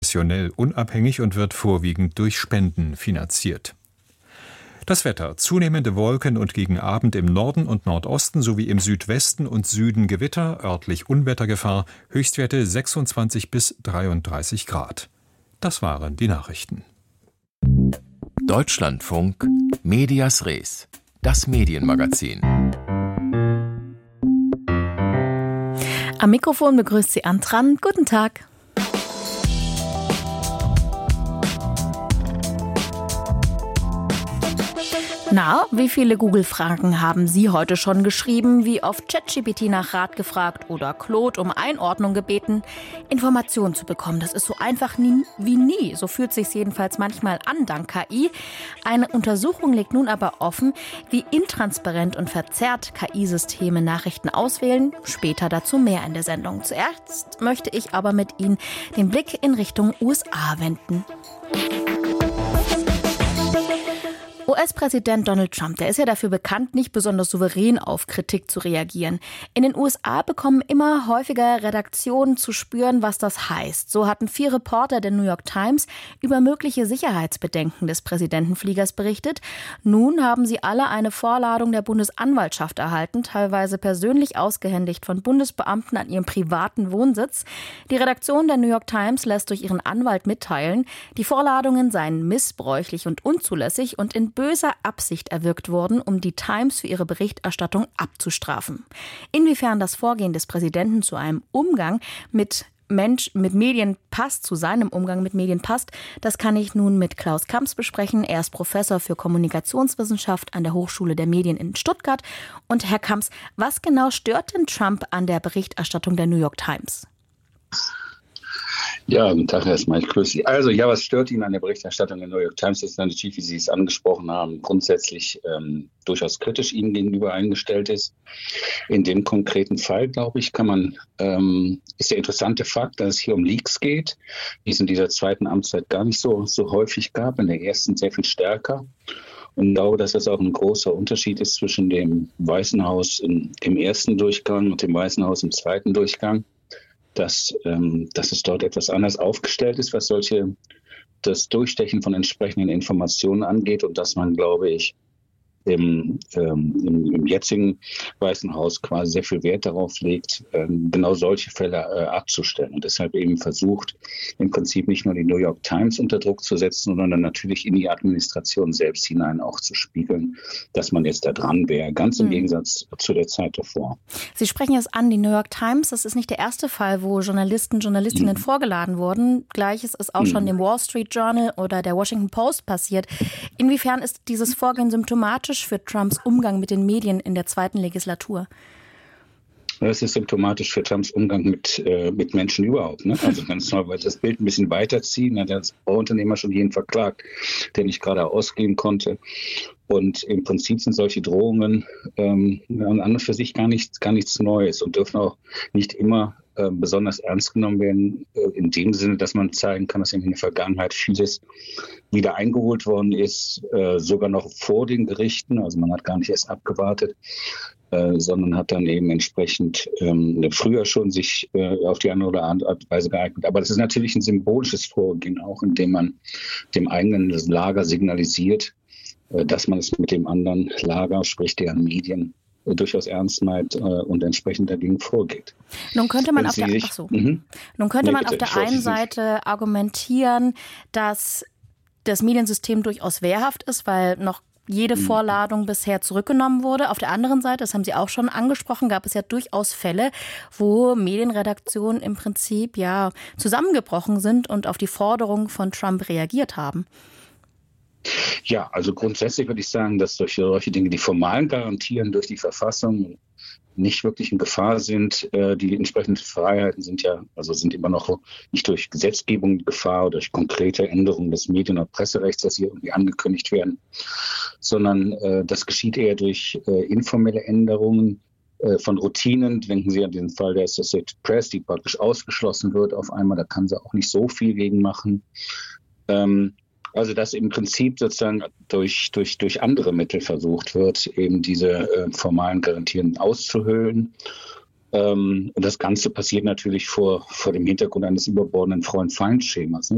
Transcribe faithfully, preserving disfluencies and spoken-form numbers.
konfessionell unabhängig und wird vorwiegend durch Spenden finanziert. Das Wetter: Zunehmende Wolken und gegen Abend im Norden und Nordosten sowie im Südwesten und Süden Gewitter, örtlich Unwettergefahr, Höchstwerte sechsundzwanzig bis dreiunddreißig Grad. Das waren die Nachrichten. Deutschlandfunk Medias Res, das Medienmagazin. Am Mikrofon begrüßt Sie Antran. Guten Tag. Na, wie viele Google-Fragen haben Sie heute schon geschrieben? Wie oft ChatGPT nach Rat gefragt oder Claude um Einordnung gebeten? Informationen zu bekommen, das ist so einfach nie, wie nie. So fühlt sich's jedenfalls manchmal an, dank K I. Eine Untersuchung legt nun aber offen, wie intransparent und verzerrt K I-Systeme Nachrichten auswählen. Später dazu mehr in der Sendung. Zuerst möchte ich aber mit Ihnen den Blick in Richtung U S A wenden. U S-Präsident Donald Trump, der ist ja dafür bekannt, nicht besonders souverän auf Kritik zu reagieren. In den U S A bekommen immer häufiger Redaktionen zu spüren, was das heißt. So hatten vier Reporter der New York Times über mögliche Sicherheitsbedenken des Präsidentenfliegers berichtet. Nun haben sie alle eine Vorladung der Bundesanwaltschaft erhalten, teilweise persönlich ausgehändigt von Bundesbeamten an ihrem privaten Wohnsitz. Die Redaktion der New York Times lässt durch ihren Anwalt mitteilen, die Vorladungen seien missbräuchlich und unzulässig und in böser Absicht erwirkt worden, um die Times für ihre Berichterstattung abzustrafen. Inwiefern das Vorgehen des Präsidenten zu einem Umgang mit Mensch, mit Medien passt, zu seinem Umgang mit Medien passt, das kann ich nun mit Klaus Kamps besprechen. Er ist Professor für Kommunikationswissenschaft an der Hochschule der Medien in Stuttgart. Und Herr Kamps, was genau stört denn Trump an der Berichterstattung der New York Times? Ja, guten Tag erstmal, ich grüße Sie. Also ja, was stört Ihnen an der Berichterstattung der New York Times, ist natürlich, wie Sie es angesprochen haben, grundsätzlich ähm, durchaus kritisch Ihnen gegenüber eingestellt ist. In dem konkreten Fall, glaube ich, kann man, ähm, ist der interessante Fakt, dass es hier um Leaks geht, die es in dieser zweiten Amtszeit gar nicht so, so häufig gab, in der ersten sehr viel stärker. Und ich glaube, dass das auch ein großer Unterschied ist zwischen dem Weißen Haus im, im ersten Durchgang und dem Weißen Haus im zweiten Durchgang. Dass, ähm, dass es dort etwas anders aufgestellt ist, was solche das Durchstechen von entsprechenden Informationen angeht und dass man, glaube ich, im, ähm, im, im jetzigen Weißen Haus quasi sehr viel Wert darauf legt, ähm, genau solche Fälle äh, abzustellen und deshalb eben versucht, im Prinzip nicht nur die New York Times unter Druck zu setzen, sondern dann natürlich in die Administration selbst hinein auch zu spiegeln, dass man jetzt da dran wäre, ganz im mhm. Gegensatz zu der Zeit davor. Sie sprechen es an, die New York Times, das ist nicht der erste Fall, wo Journalisten, Journalistinnen mhm. vorgeladen wurden. Gleiches ist auch mhm. schon dem Wall Street Journal oder der Washington Post passiert. Inwiefern ist dieses Vorgehen symptomatisch für Trumps Umgang mit den Medien in der zweiten Legislatur? Das ist symptomatisch für Trumps Umgang mit, äh, mit Menschen überhaupt. Ne? Also ganz normal, weil das Bild ein bisschen weiterziehen, hat er als Bauunternehmer schon jeden verklagt, der nicht gerade ausgehen konnte. Und im Prinzip sind solche Drohungen ähm, an und für sich gar nichts, gar nichts Neues und dürfen auch nicht immer äh, besonders ernst genommen werden, äh, in dem Sinne, dass man zeigen kann, dass in der Vergangenheit vieles wieder eingeholt worden ist, äh, sogar noch vor den Gerichten. Also man hat gar nicht erst abgewartet, äh, sondern hat dann eben entsprechend ähm, früher schon sich äh, auf die eine oder andere Art und Weise geeignet. Aber das ist natürlich ein symbolisches Vorgehen auch, indem man dem eigenen Lager signalisiert, dass man es mit dem anderen Lager, sprich deren Medien, durchaus ernst meint äh, und entsprechend dagegen vorgeht. Nun könnte man, auf der, ach so. mhm. Nun könnte nee, man bitte, auf der einen Seite argumentieren, dass das Mediensystem durchaus wehrhaft ist, weil noch jede mhm. Vorladung bisher zurückgenommen wurde. Auf der anderen Seite, das haben Sie auch schon angesprochen, gab es ja durchaus Fälle, wo Medienredaktionen im Prinzip ja zusammengebrochen sind und auf die Forderung von Trump reagiert haben. Ja, also grundsätzlich würde ich sagen, dass durch solche Dinge, die formalen Garantien durch die Verfassung nicht wirklich in Gefahr sind. Äh, die entsprechenden Freiheiten sind ja, also sind immer noch nicht durch Gesetzgebung in Gefahr oder durch konkrete Änderungen des Medien- und Presserechts, dass sie irgendwie angekündigt werden, sondern äh, das geschieht eher durch äh, informelle Änderungen äh, von Routinen. Denken Sie an den Fall der Associated Press, die praktisch ausgeschlossen wird auf einmal. Da kann sie auch nicht so viel gegen machen. Ähm, Also dass im Prinzip sozusagen durch, durch, durch andere Mittel versucht wird, eben diese äh, formalen Garantien auszuhöhlen. Ähm, und das Ganze passiert natürlich vor, vor dem Hintergrund eines überbordenden Freund-Feind-Schemas.